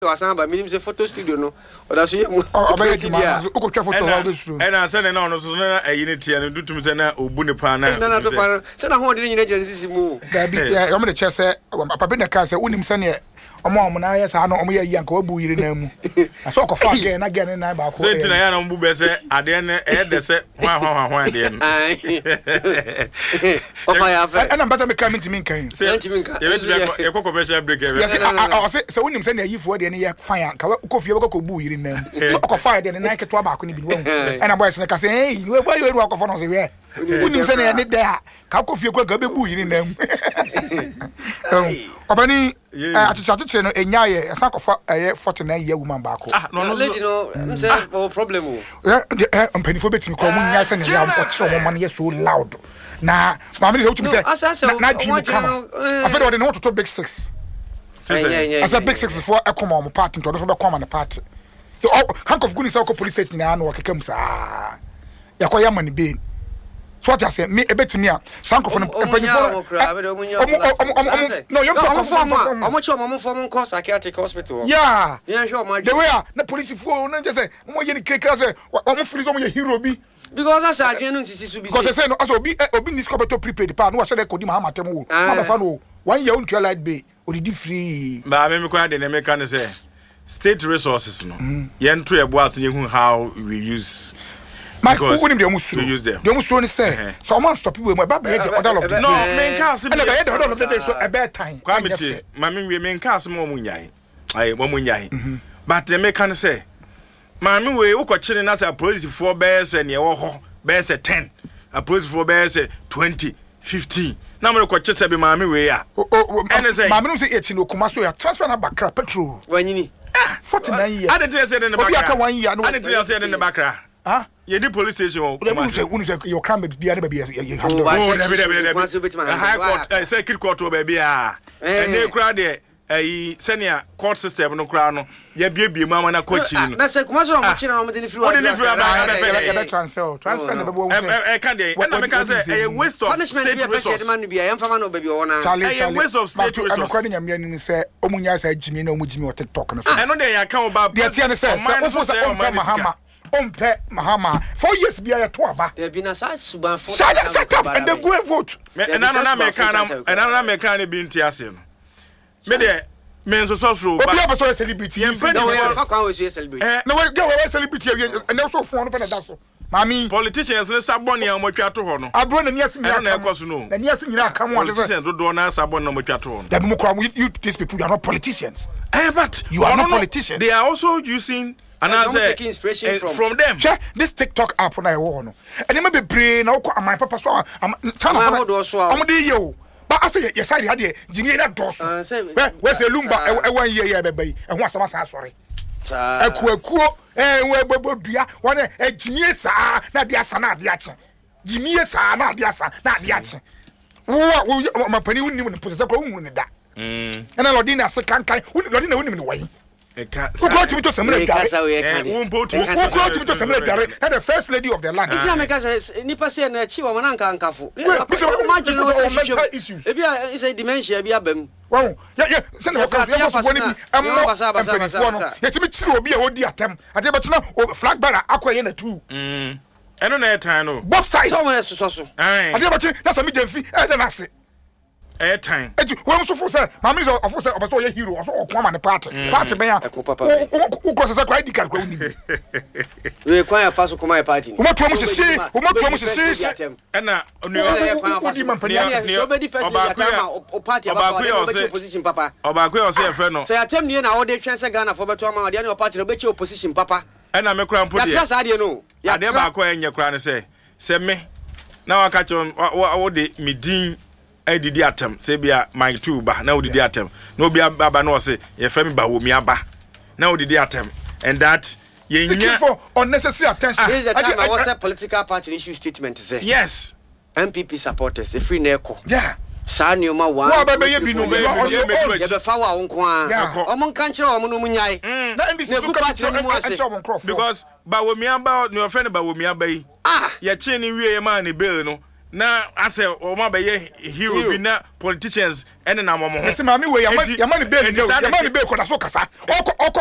wasamba minimum say photo studio no oda so yemu obayetuma ukotwa photo wa do studio na say na no so na ayini tie no dutum say na obu ne pa na na to pa say na ho de nyina agency mu da bi ya mo de che say papa na ka say unim say ne omo na ya sa no omo ya yanka wabu yiri na mu aso ko fa again na again na ba ko sentina ya na mbu be say ade ne e de say hwan ade no o fa ya fa na mbata me ka minti kan ye ko commercial break e say unim say na yifo de ne ye fan ka ko fie ko bu yiri na mu ko fa de ne na keto ba ko ni bi wo na boys na ka say hey we boy we ko fa no say we unim say na ne de ha ka ko fie ko ga be bu yiri na mu obani atichatiche no enyaye asa kofa 49 year woman ba ko no lady no say problem o mpanifo betimi ko mu nya say na ya mpotre mo man ye so loud na ma me say utumi say na dream kama afede ode no to big 6 asa big 6 for ekoma mo party to do so be koma na party hank of goodness ko police station na no wakekam sa yakoya mani be so what I say me ebetimi a sankofo no empanifo no you talk from psychiatric hospital yeah sure the way na police for no just say mo ye ni krekra say omo free so mo ye hero bi because as again no sisi su bi because say no as obi ni scope prepaid pa no wa say dey kodi ma matem wo ma fa no 1 year until light bay odidi free ba me kwa de na me kan say state resources no ye nto ye bo aso ye hu how we use Mike, who wouldn't be almost use them? You almost want to say, so I'm stop people. My baby, no, main cast, and the other of the day, so a bad time. Quamity, Mammy, we main cast more munyai. I womunyai. But they may can say, Mammy, we walk chilling as a police 4 bears and your bears at 10, a police 4 bears at 20, 15. Now, we're quite just a mammy way. And I say, Mammy, it's in Okumaso, transfer back petrol. When you need 49 years. I didn't say in the back 1 year. I didn't say in the back. Huh? You need police station. Your crime be a baby. High court, circuit court, baby. And they cried there. A senior court system no crown. Ya be mama na coaching. That's a commercial machine on the transfer. I can't say a waste of punishment. Be a man baby owner. A waste of state resources. I'm calling him say, Omunya said Jimmy no Mujimi or TikTok. I know they account about the Tiana says, Mahama. Mahama 4 years be a toaba. There been a suban for shut up and then go and vote. And another mechanic being Tiasim. Mede men so but so celebrity no fuck always celebrity. No we go celebrity and also for no pen that so. Mami politicians ne sabon ya motwa to ho no. Abro na niase nyina na ekoso no. Na niase nyina aka mo politicians do na sabon na motwa to ho no. That mo kwa you these people you are not politicians. But you are not politicians. They are also using and I say taking inspiration from them. This TikTok app na e wo no. And e be brain na ko amai papa so am channel am dey yo. But I say yes I had Jimmy na dos. Where's the lumba 1 year bebe e ho asama sa sorry. Akuakuo we bobodua won e Jimmy sa na dia sa na dia che. Jimmy sa na dia sa na dia che. Wo mapani wonni mo pose ko wonni da. Na Lodina se kankan Lodina wonni me wai. Who brought to Samuel Gare? Who brought to Samuel Gare? And the first lady of the land. It's America. Nipa say na chiwa mananka ankafu. Imagine mental issues. It's a dementia. Be abem. Wow. Yeah. Send her cause. You must want to be. Yet me chill obi a odi atem. Ade but now flag banner akwaye na two. I don't know time no. Both sides. Someone else so. Ade but that's a me demfi. E dey na se. Airtime. When so for say, Mammy so of say about your hero or come and party ben ya. Who cross a credit card go ni. We require fast come my party. Who to must say, and na nobody first party about opposition papa. Oba kwe o say friend no. Say atem nie na all the chance Ghana for beto ama de na party no be opposition papa. And na me kra mpo de. Ya trust ade no. Ya de ba ko enye kra ne say me na waka che wo de medin didi atem say bia my two ba na odidi atem no bia baba no say ye femi ba wo mi aba na odidi atem and that ye nya for unnecessary attention. This is the time I was a political party issue statement to say yes MPP supporters a free neko yeah sa nyoma wa wa baba ye bi no me ye be fa wa wonko a omon kan kire omon mu nyai na ndisi so ka because ba wo mi aba no friend ba wo mi aba yi ye chi ni wie ma ni bill no na ase o ma be hero bi na politicians ene na momo ho ese maami we yamani be ni yamani be ko da so kasa